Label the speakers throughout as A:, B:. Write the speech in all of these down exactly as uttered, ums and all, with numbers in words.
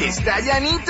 A: está llanito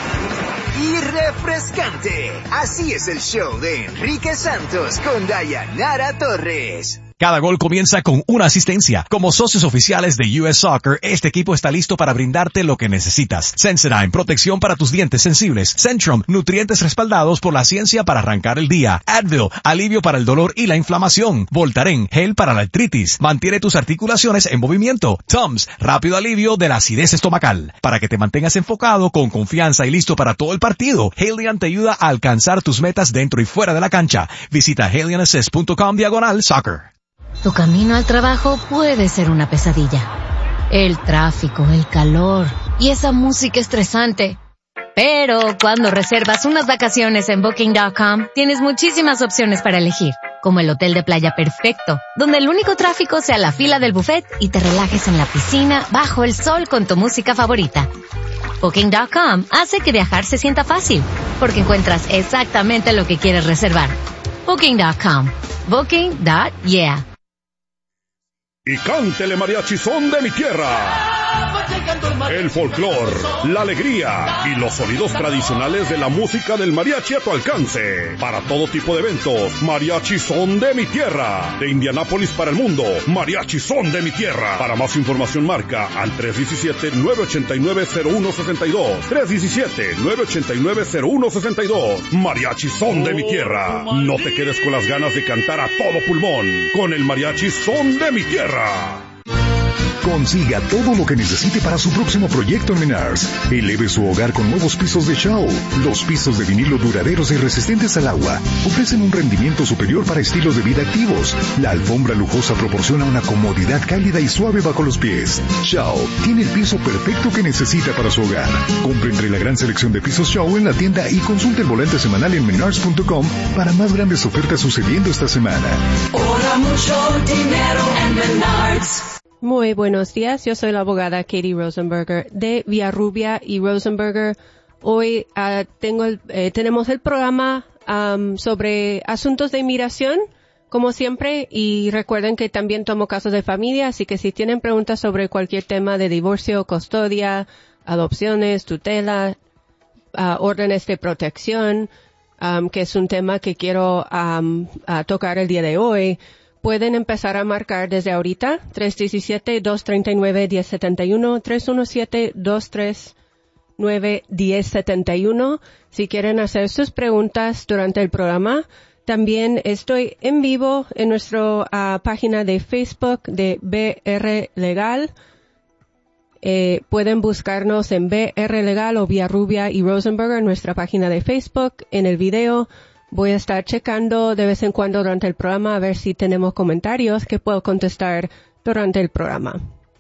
A: y refrescante. Así es el show de Enrique Santos con Dayanara Torres.
B: Cada gol comienza con una asistencia. Como socios oficiales de U S Soccer, este equipo está listo para brindarte lo que necesitas. Sensodyne, protección para tus dientes sensibles. Centrum, nutrientes respaldados por la ciencia para arrancar el día. Advil, alivio para el dolor y la inflamación. Voltaren, gel para la artritis. Mantiene tus articulaciones en movimiento. Tums, rápido alivio de la acidez estomacal. Para que te mantengas enfocado, con confianza y listo para todo el partido, Halion te ayuda a alcanzar tus metas dentro y fuera de la cancha. Visita halion assist punto com diagonal soccer.
C: Tu camino al trabajo puede ser una pesadilla. El tráfico, el calor y esa música estresante. Pero cuando reservas unas vacaciones en Booking punto com, tienes muchísimas opciones para elegir, como el hotel de playa perfecto, donde el único tráfico sea la fila del buffet y te relajes en la piscina bajo el sol con tu música favorita. Booking punto com hace que viajar se sienta fácil, porque encuentras exactamente lo que quieres reservar. Booking punto com. Booking punto yeah.
D: Y cántele mariachi son de mi tierra. El folclor, la alegría y los sonidos tradicionales de la música del mariachi a tu alcance. Para todo tipo de eventos, mariachi son de mi tierra. De Indianápolis para el mundo, mariachi son de mi tierra. Para más información marca al tres uno siete, nueve ocho nueve, cero uno seis dos. tres uno siete, nueve ocho nueve, cero uno seis dos. Mariachi son de mi tierra. No te quedes con las ganas de cantar a todo pulmón con el mariachi son de mi tierra.
E: Consiga todo lo que necesite para su próximo proyecto en Menards. Eleve su hogar con nuevos pisos de Shaw. Los pisos de vinilo duraderos y resistentes al agua ofrecen un rendimiento superior para estilos de vida activos. La alfombra lujosa proporciona una comodidad cálida y suave bajo los pies. Shaw tiene el piso perfecto que necesita para su hogar. Compre entre la gran selección de pisos Shaw en la tienda y consulte el volante semanal en menards punto com para más grandes ofertas sucediendo esta semana.
F: Ahora mucho dinero en Menards.
G: Muy buenos días, yo soy la abogada Katie Rosenberger de Villarrubia y Rosenberger. Hoy uh, tengo el, eh, tenemos el programa um, sobre asuntos de inmigración, como siempre, y recuerden que también tomo casos de familia, así que si tienen preguntas sobre cualquier tema de divorcio, custodia, adopciones, tutela, uh, órdenes de protección, um, que es un tema que quiero um, a tocar el día de hoy, pueden empezar a marcar desde ahorita, tres uno siete, dos tres nueve, uno cero siete uno, tres uno siete, dos tres nueve, uno cero siete uno. Si quieren hacer sus preguntas durante el programa, también estoy en vivo en nuestra uh, página de Facebook de B R Legal. Eh, pueden buscarnos en B R Legal o Villarrubia y Rosenberger en nuestra página de Facebook. En el video voy a estar checando de vez en cuando durante el programa a ver si tenemos comentarios que puedo contestar durante el programa.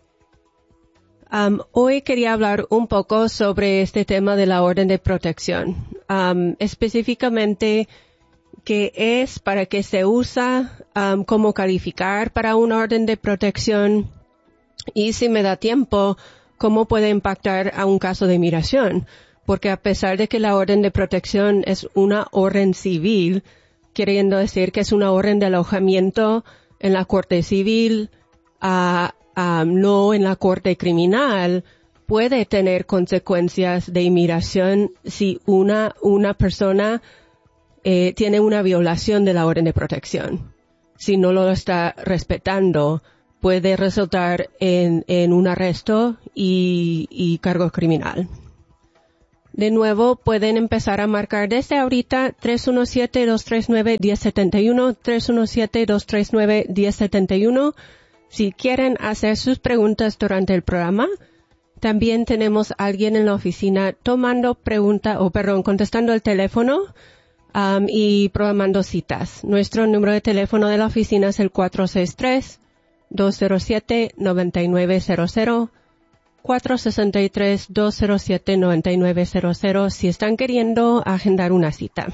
G: Um, hoy quería hablar un poco sobre este tema de la orden de protección. Um, específicamente, qué es, para qué se usa, um, cómo calificar para una orden de protección y, si me da tiempo, cómo puede impactar a un caso de inmigración. Porque a pesar de que la orden de protección es una orden civil, queriendo decir que es una orden de alojamiento en la corte civil, uh, uh, no en la corte criminal, puede tener consecuencias de inmigración si una, una persona eh, tiene una violación de la orden de protección. Si no lo está respetando, puede resultar en, en un arresto y, y cargo criminal. De nuevo, pueden empezar a marcar desde ahorita tres uno siete, dos tres nueve, uno cero siete uno, tres uno siete, dos tres nueve, uno cero siete uno. Si quieren hacer sus preguntas durante el programa, también tenemos a alguien en la oficina tomando pregunta, o perdón, contestando el teléfono um, y programando citas. Nuestro número de teléfono de la oficina es el cuatro seis tres, dos cero siete, nueve nueve cero cero. cuatro seis tres, dos cero siete, nueve nueve cero cero si están queriendo agendar una cita.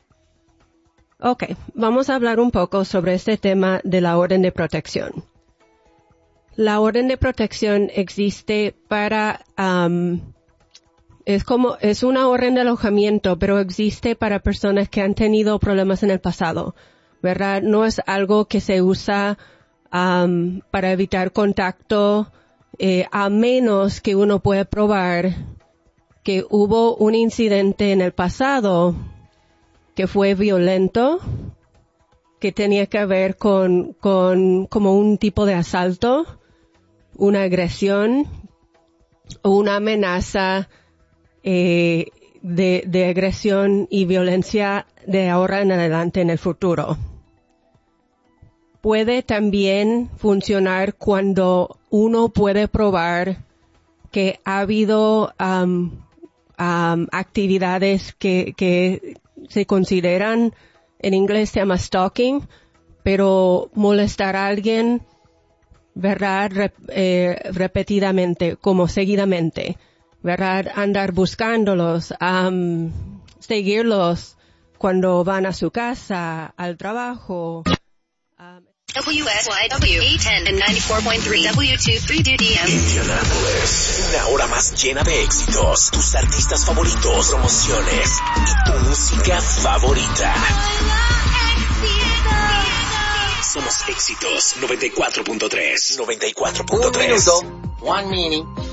G: Ok, vamos a hablar un poco sobre este tema de la orden de protección. La orden de protección existe para, um, es como, es una orden de alojamiento, pero existe para personas que han tenido problemas en el pasado, ¿verdad? No es algo que se usa um, para evitar contacto, Eh, a menos que uno pueda probar que hubo un incidente en el pasado que fue violento, que tenía que ver con, con como un tipo de asalto, una agresión o una amenaza eh, de, de agresión y violencia de ahora en adelante en el futuro. Puede también funcionar cuando uno puede probar que ha habido um, um, actividades que, que se consideran, en inglés se llama stalking, pero molestar a alguien, ¿verdad? Rep, eh, repetidamente, como seguidamente, ¿verdad? Andar buscándolos, um, seguirlos cuando van a su casa, al trabajo. Um,
H: W S Y W A ten and ninety-four point three W two three D D M.
I: Indianapolis, una hora más llena de éxitos, tus artistas favoritos, promociones y tu música favorita. Somos Éxitos noventa y cuatro punto tres. noventa y cuatro punto tres.
J: Un minuto, one minute.